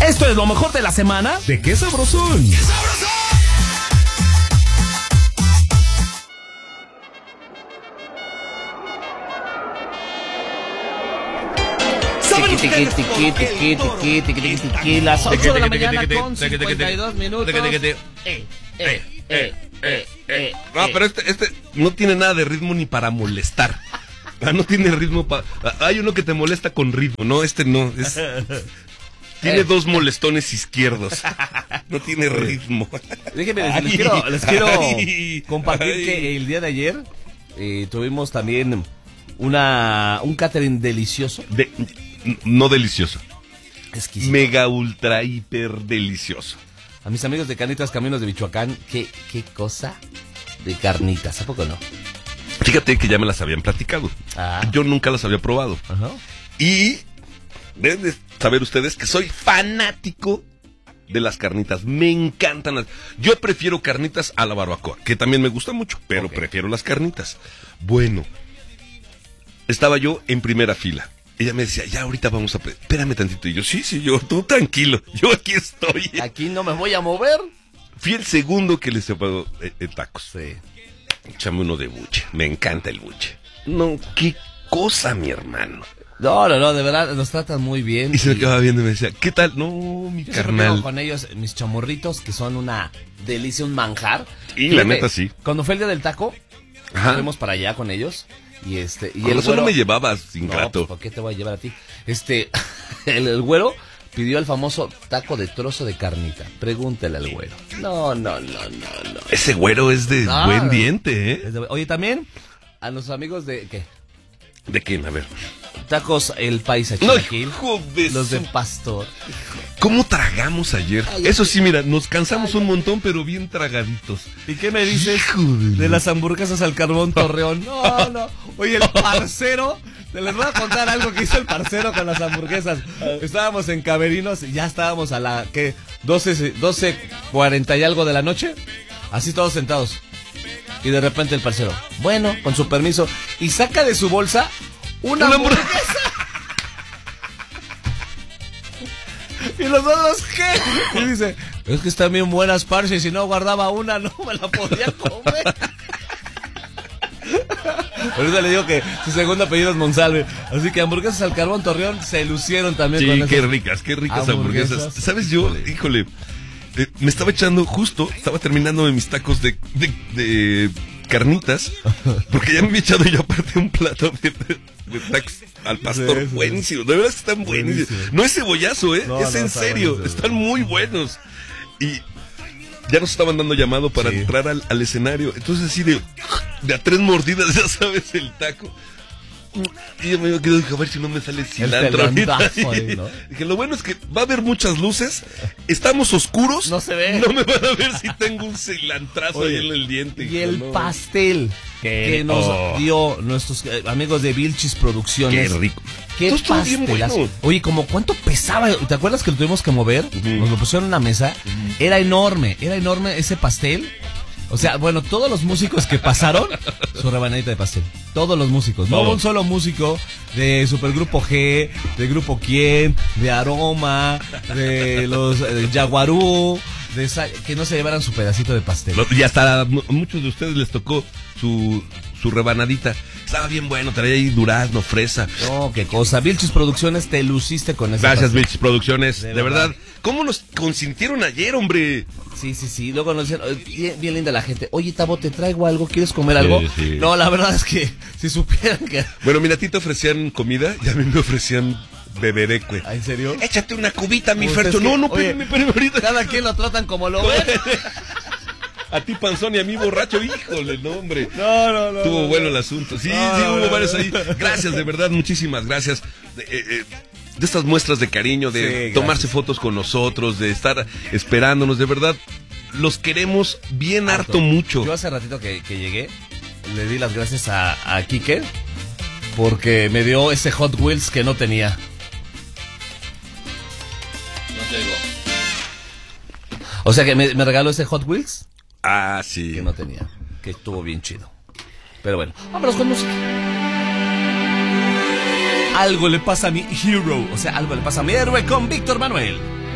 Esto es lo mejor de la semana de Qué Sabrosón. ¡Qué sabrosón! Las 8 de la mañana con 52 minutos. No, pero este no tiene nada de ritmo ni para molestar. No tiene ritmo para... Hay uno que te molesta con ritmo, no, este no. Tiene dos molestones izquierdos. No tiene ritmo. Déjenme, les quiero compartir que el día de ayer tuvimos también un catering delicioso. No delicioso. Exquisito. Mega ultra hiper delicioso. A mis amigos de Carnitas Caminos de Michoacán, qué cosa de carnitas, ¿a poco no? Fíjate que ya me las habían platicado. Yo nunca las había probado. Ajá. Y deben de saber ustedes que soy fanático de las carnitas. Me encantan Yo prefiero carnitas a la barbacoa, que también me gusta mucho, pero prefiero las carnitas. Bueno, estaba yo en primera fila. Ella me decía, ya ahorita vamos a... Espérame tantito. Y yo, sí, tú tranquilo. Yo aquí estoy. Aquí no me voy a mover. Fui el segundo que les separó tacos. Sí. Échame uno de buche. Me encanta el buche. No, qué cosa, mi hermano. No, de verdad, nos tratan muy bien. Y se me quedaba viendo y me decía, ¿qué tal? No, mi yo carnal. Con ellos, mis chamorritos, que son una delicia, un manjar. Y la neta, sí. Cuando fue el día del taco, fuimos para allá con ellos. Y el güero, no me llevabas, ingrato. No, pues, ¿por qué te voy a llevar a ti? El güero pidió el famoso taco de trozo de carnita. Pregúntale al güero. No. Ese güero es de buen diente, ¿eh? Oye, también a los amigos de... ¿qué? ¿De quién? A ver. Tacos El Paisa Chilaquil. No, los de pastor. ¿Cómo tragamos ayer? Eso sí, mira, nos cansamos un montón, pero bien tragaditos. ¿Y qué me dices de las hamburguesas al carbón Torreón? No. Oye, el parcero... Te les voy a contar algo que hizo el parcero con las hamburguesas. Estábamos en Camerinos y ya estábamos a la, 12:40 y algo de la noche. Así todos sentados. Y de repente el parcero, bueno, con su permiso, y saca de su bolsa una hamburguesa. Y los otros, ¿qué? Y dice, es que están bien buenas, parce, y si no guardaba una, no me la podía comer. Por eso le digo que su segundo apellido es Monsalve. Así que hamburguesas al carbón Torreón se lucieron también. Sí, con qué ricas hamburguesas. ¿Sabes? Yo, híjole, me estaba echando estaba terminando mis tacos de carnitas, porque ya me había echado yo aparte un plato de tacos al pastor. Sí. Buenísimo, de verdad que están buenísimos. No es cebollazo, es en serio, están muy buenos. Y ya nos estaban dando llamado para entrar al escenario. Entonces así de a 3 mordidas, ya sabes, el taco. Y yo me quedo, dije, a ver si no me sale cilantro. Dije, lo bueno es que va a haber muchas luces. Estamos oscuros. No se ve. No me van a ver si tengo un cilantrazo ahí en el diente. Y el pastel que nos dio nuestros amigos de Vilchis Producciones. Qué rico. Qué pastelazo. Bueno. Oye, como cuánto pesaba. ¿Te acuerdas que lo tuvimos que mover? Nos lo pusieron en una mesa. Era enorme ese pastel. O sea, bueno, todos los músicos que pasaron, su rebanadita de pastel. Todos los músicos. No hubo un solo músico de Supergrupo G, de Grupo Quién, de Aroma, de los Yaguarú, que no se llevaran su pedacito de pastel. Y hasta a muchos de ustedes les tocó su rebanadita. Estaba bien bueno, traía ahí durazno, fresa. No, qué cosa. Vilchis Producciones, te luciste con eso. Gracias, Vilchis Producciones. De verdad. ¿Cómo nos consintieron ayer, hombre? Sí. Luego nos decían, bien linda la gente. Oye, Tabo, te traigo algo, ¿quieres comer algo? Sí. No, la verdad es que si supieran que... Bueno, mira, a ti te ofrecían comida y a mí me ofrecían beberecue. ¿En serio? Échate una cubita, mi Fercho. No, pero ahorita. Cada quien lo tratan como lo ven. A ti panzón y a mí borracho, híjole, no, hombre. No. Estuvo bueno el asunto. Sí, hubo varios ahí. Gracias, de verdad, muchísimas gracias. De estas muestras de cariño, de tomarse fotos con nosotros, de estar esperándonos, de verdad, los queremos bien harto mucho. Yo hace ratito que llegué, le di las gracias a Quique, porque me dio ese Hot Wheels que no tenía. No llegó. O sea que me regaló ese Hot Wheels. Ah, sí. Que no tenía, que estuvo bien chido. Pero bueno, vámonos con música. Algo le pasa a mi hero, o sea, algo le pasa a mi héroe con Víctor Manuel.